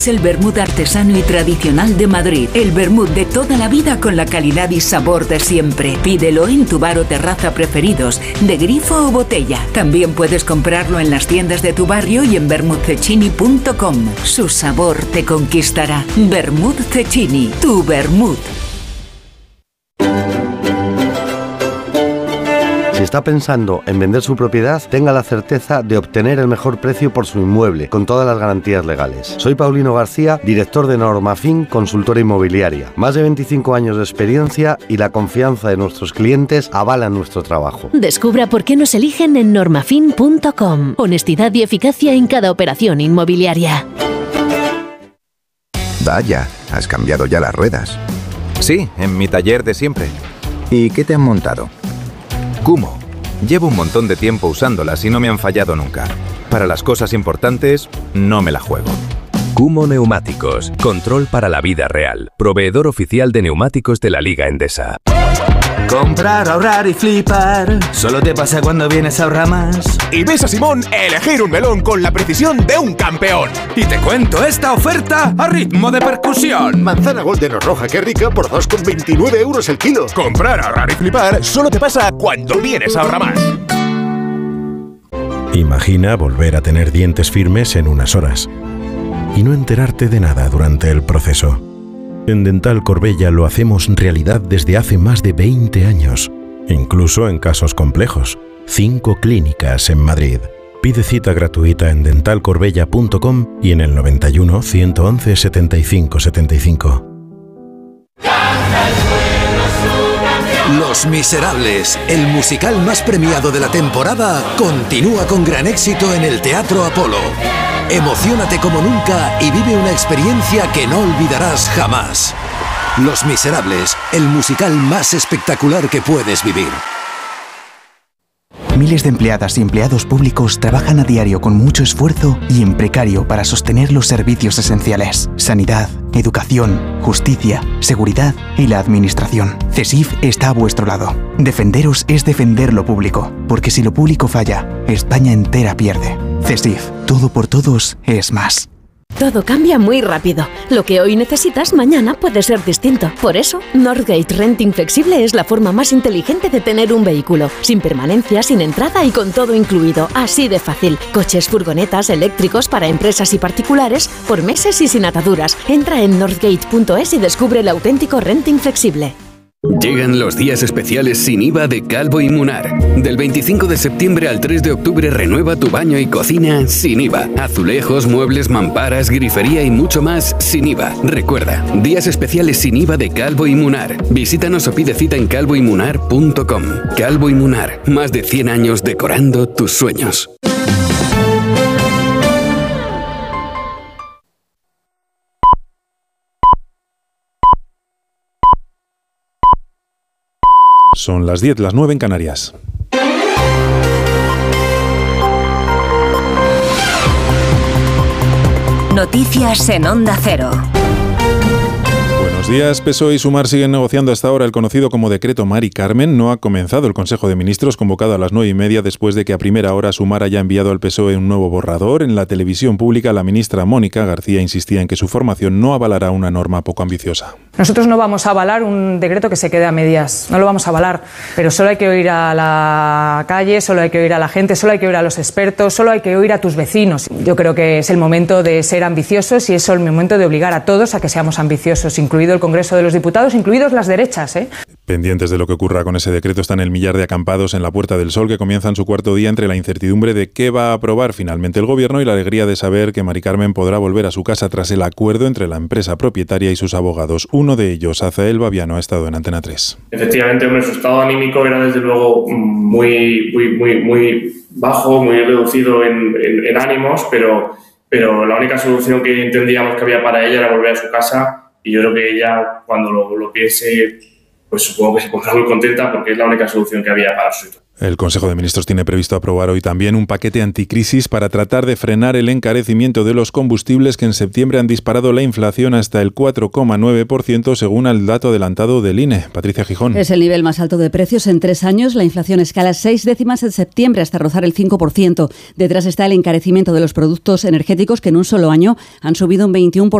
Es el vermut artesano y tradicional de Madrid. El vermut de toda la vida con la calidad y sabor de siempre. Pídelo en tu bar o terraza preferidos, de grifo o botella. También puedes comprarlo en las tiendas de tu barrio y en vermutcecchini.com. Su sabor te conquistará. Vermut Cecchini, tu vermut. Si está pensando en vender su propiedad, tenga la certeza de obtener el mejor precio por su inmueble, con todas las garantías legales. Soy Paulino García, director de Normafin, consultora inmobiliaria. Más de 25 años de experiencia y la confianza de nuestros clientes avalan nuestro trabajo. Descubra por qué nos eligen en normafin.com. Honestidad y eficacia en cada operación inmobiliaria. Vaya, has cambiado ya las ruedas. Sí, en mi taller de siempre. ¿Y qué te han montado? Kumho. Llevo un montón de tiempo usándolas y no me han fallado nunca. Para las cosas importantes, no me la juego. Kumho Neumáticos. Control para la vida real. Proveedor oficial de neumáticos de la Liga Endesa. Comprar, ahorrar y flipar. Solo te pasa cuando vienes a Ahorramás. Y ves a Simón elegir un melón con la precisión de un campeón. Y te cuento esta oferta a ritmo de percusión. Manzana golden o roja, qué rica, por 2,29 € el kilo. Comprar, ahorrar y flipar solo te pasa cuando vienes a Ahorramás. Imagina volver a tener dientes firmes en unas horas y no enterarte de nada durante el proceso. En Dental Corbella lo hacemos realidad desde hace más de 20 años, incluso en casos complejos. 5 clínicas en Madrid. Pide cita gratuita en dentalcorbella.com y en el 91 111 75 75. Los Miserables, el musical más premiado de la temporada, continúa con gran éxito en el Teatro Apolo. Emociónate como nunca y vive una experiencia que no olvidarás jamás. Los Miserables, el musical más espectacular que puedes vivir. Miles de empleadas y empleados públicos trabajan a diario con mucho esfuerzo y en precario para sostener los servicios esenciales: sanidad, educación, justicia, seguridad y la administración. CESIF está a vuestro lado. Defenderos es defender lo público, porque si lo público falla, España entera pierde. CESIF, todo por todos es más. Todo cambia muy rápido. Lo que hoy necesitas, mañana puede ser distinto. Por eso, Northgate Renting Flexible es la forma más inteligente de tener un vehículo. Sin permanencia, sin entrada y con todo incluido. Así de fácil. Coches, furgonetas, eléctricos para empresas y particulares, por meses y sin ataduras. Entra en northgate.es y descubre el auténtico renting flexible. Llegan los días especiales sin IVA de Calvo y Munar. Del 25 de septiembre al 3 de octubre renueva tu baño y cocina sin IVA. Azulejos, muebles, mamparas, grifería y mucho más sin IVA. Recuerda, días especiales sin IVA de Calvo y Munar. Visítanos o pide cita en calvoymunar.com. Calvo y Munar, más de 100 años decorando tus sueños. Son las 10, las 9 en Canarias. Noticias en Onda Cero. Buenos días. PSOE y Sumar siguen negociando hasta ahora el conocido como decreto Mari Carmen. No ha comenzado el Consejo de Ministros convocado a las 9:30 después de que a primera hora Sumar haya enviado al PSOE un nuevo borrador. En la televisión pública, la ministra Mónica García insistía en que su formación no avalará una norma poco ambiciosa. Nosotros no vamos a avalar un decreto que se quede a medias, no lo vamos a avalar, pero solo hay que oír a la calle, solo hay que oír a la gente, solo hay que oír a los expertos, solo hay que oír a tus vecinos. Yo creo que es el momento de ser ambiciosos y es el momento de obligar a todos a que seamos ambiciosos, incluido el Congreso de los Diputados, incluidos las derechas, Pendientes de lo que ocurra con ese decreto están el millar de acampados en la Puerta del Sol que comienzan su cuarto día entre la incertidumbre de qué va a aprobar finalmente el Gobierno y la alegría de saber que Mari Carmen podrá volver a su casa tras el acuerdo entre la empresa propietaria y sus abogados. Uno de ellos, Azael Babiano, ha estado en Antena 3. Efectivamente, su estado anímico era desde luego muy bajo, muy reducido en ánimos, pero la única solución que entendíamos que había para ella era volver a su casa y yo creo que ella, cuando lo piense, pues supongo que se pondrá muy contenta porque es la única solución que había para su situación. El Consejo de Ministros tiene previsto aprobar hoy también un paquete anticrisis para tratar de frenar el encarecimiento de los combustibles que en septiembre han disparado la inflación hasta el 4,9% según el dato adelantado del INE. Patricia Gijón. Es el nivel más alto de precios en 3 años. La inflación escala 6 décimas en septiembre hasta rozar el 5%. Detrás está el encarecimiento de los productos energéticos que en un solo año han subido un 21%.